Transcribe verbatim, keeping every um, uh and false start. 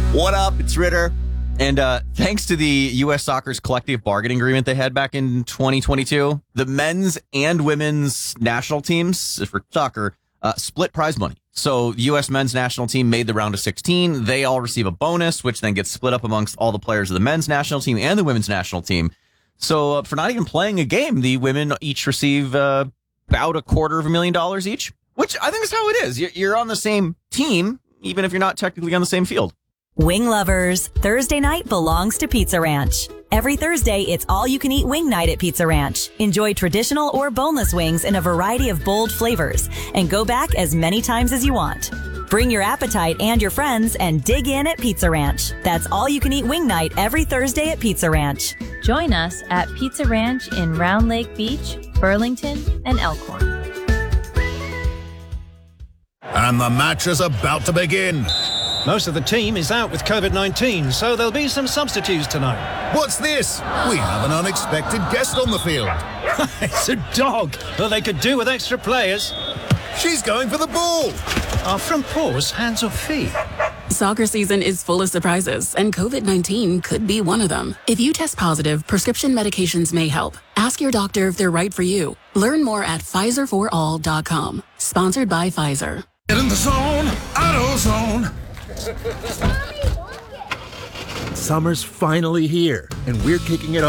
What up? It's Ritter. And uh, thanks to the U S Soccer's collective bargaining agreement they had back in twenty twenty-two, the men's and women's national teams for soccer uh, split prize money. So the U S men's national team made the round of sixteen. They all receive a bonus, which then gets split up amongst all the players of the men's national team and the women's national team. So uh, for not even playing a game, the women each receive uh, about a quarter of a million dollars each, which I think is how it is. You're on the same team, even if you're not technically on the same field. Wing lovers, Thursday night belongs to Pizza Ranch. Every Thursday, it's all-you-can-eat wing night at Pizza Ranch. Enjoy traditional or boneless wings in a variety of bold flavors and go back as many times as you want. Bring your appetite and your friends and dig in at Pizza Ranch. That's all-you-can-eat wing night every Thursday at Pizza Ranch. Join us at Pizza Ranch in Round Lake Beach, Burlington, and Elkhorn. And the match is about to begin. Most of the team is out with covid nineteen, so there'll be some substitutes tonight. What's this? We have an unexpected guest on the field. It's a dog, but they could do with extra players. She's going for the ball. Are front paws hands or feet? Soccer season is full of surprises, and covid nineteen could be one of them. If you test positive, prescription medications may help. Ask your doctor if they're right for you. Learn more at Pfizer for all dot com. Sponsored by Pfizer. Get in the zone, auto zone. Summer's finally here, and we're kicking it off.